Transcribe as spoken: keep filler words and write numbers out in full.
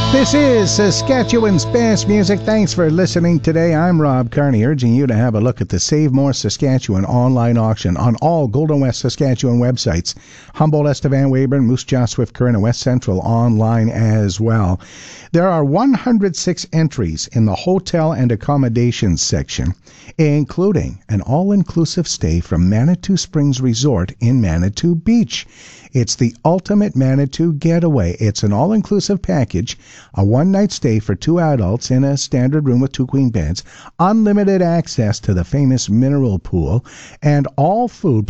This is Saskatchewan's best music. Thanks for listening today. I'm Rob Carney, urging you to have a look at the Save More Saskatchewan online auction on all Golden West Saskatchewan websites. Humboldt, Estevan, Weyburn, Moose Jaw, Swift Current, and West Central online as well. There are one hundred six entries in the hotel and accommodations section, including an all-inclusive stay from Manitou Springs Resort in Manitou Beach. It's the ultimate Manitou getaway. It's an all-inclusive package, a one-night stay for two adults in a standard room with two queen beds, unlimited access to the famous mineral pool, and all food